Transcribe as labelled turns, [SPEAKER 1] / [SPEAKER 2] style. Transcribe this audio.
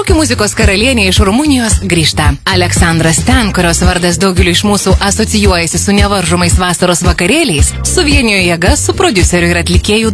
[SPEAKER 1] šokių muzikos karalienė iš Rumunijos grįžta. Aleksandra Stan, kurios vardas daugeliu iš mūsų asocijuojasi su nevaržomais vasaros vakarėliais, suvienijo jėgas su prodiuseriu ir atlikėju